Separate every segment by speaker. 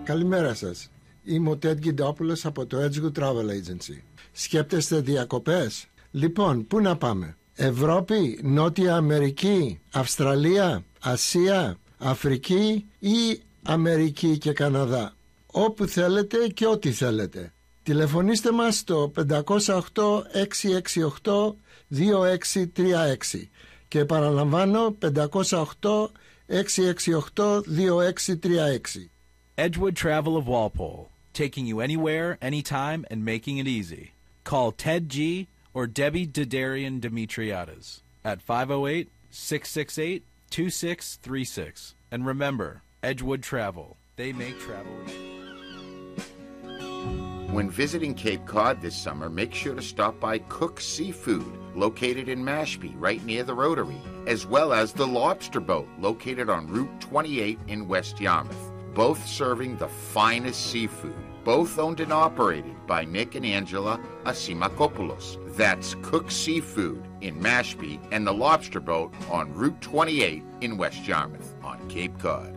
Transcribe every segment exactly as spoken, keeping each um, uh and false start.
Speaker 1: Καλημέρα σας. Είμαι ο Τέντ Γκιντόπουλος από το Edgewood Travel Agency. Σκέπτεστε διακοπές? Λοιπόν, πού να πάμε? Ευρώπη, Νότια Αμερική, Αυστραλία, Ασία, Αφρική ή Αμερική και Καναδά? Όπου θέλετε και ό,τι θέλετε. Τηλεφωνήστε μας στο πέντε μηδέν οκτώ έξι έξι οκτώ δύο έξι τρία έξι και παραλαμβάνω πέντε μηδέν οκτώ έξι έξι οκτώ δύο έξι τρία έξι.
Speaker 2: Edgewood Travel of Walpole, taking you anywhere, anytime, and making it easy. Call Ted G. or Debbie Didarian Dimitriades at five oh eight, six six eight, two six three six. And remember, Edgewood Travel. They make travel easy.
Speaker 3: When visiting Cape Cod this summer, make sure to stop by Cook's Seafood, located in Mashpee, right near the Rotary, as well as the Lobster Boat, located on Route twenty-eight in West Yarmouth, both serving the finest seafood. Both owned and operated by Nick and Angela Asimakopoulos. That's Cook's Seafood in Mashpee and the Lobster Boat on Route twenty-eight in West Yarmouth on Cape Cod.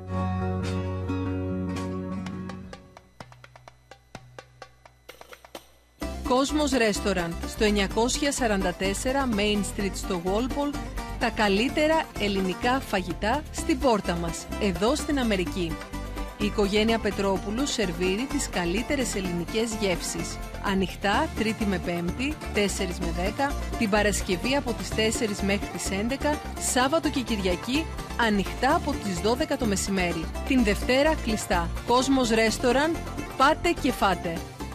Speaker 4: Κόσμος Restaurant στο εννιακόσια σαράντα τέσσερα Main Street στο Walpole. Τα καλύτερα ελληνικά φαγητά στην πόρτα μας, εδώ στην Αμερική. Η οικογένεια Πετρόπουλου σερβίρει τις καλύτερες ελληνικές γεύσεις. Ανοιχτά Τρίτη με Πέμπτη, τέσσερα με δέκα, την Παρασκευή από τις τέσσερις μέχρι τις έντεκα, Σάββατο και Κυριακή ανοιχτά από τις δώδεκα το μεσημέρι. Την Δευτέρα κλειστά. Κόσμος Restaurant, πάτε και φάτε.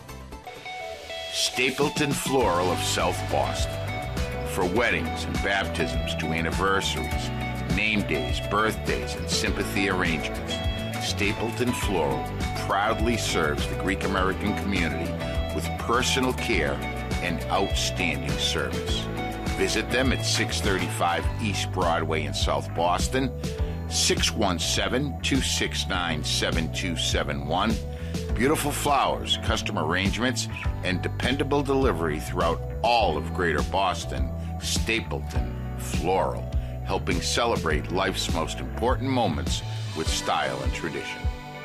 Speaker 3: Stapleton Floral of South Boston. For weddings and baptisms to anniversaries, name days, birthdays, and sympathy arrangements, Stapleton Floral proudly serves the Greek American community with personal care and outstanding service. Visit them at six thirty-five East Broadway in South Boston, six one seven, two six nine, seven two seven one. Beautiful flowers, custom arrangements, and dependable delivery throughout all of Greater Boston. Stapleton Floral, helping celebrate life's most important moments with style and tradition.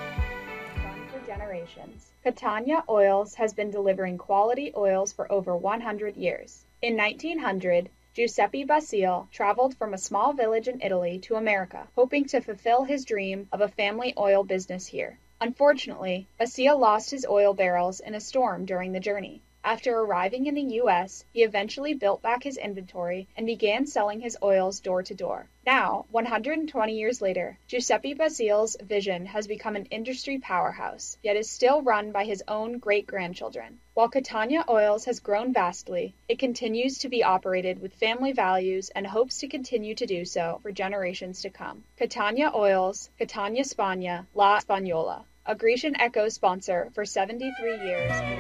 Speaker 5: For generations, Catania Oils has been delivering quality oils for over one hundred years. In nineteen hundred, Giuseppe Basile traveled from a small village in Italy to America, hoping to fulfill his dream of a family oil business here. Unfortunately, Basile lost his oil barrels in a storm during the journey. After arriving in the U S, he eventually built back his inventory and began selling his oils door to door. Now, one hundred twenty years later, Giuseppe Basile's vision has become an industry powerhouse, yet is still run by his own great-grandchildren. While Catania Oils has grown vastly, it continues to be operated with family values and hopes to continue to do so for generations to come. Catania Oils, Catania Spagna, La Spagnola, a Grecian Echo sponsor for seventy-three years.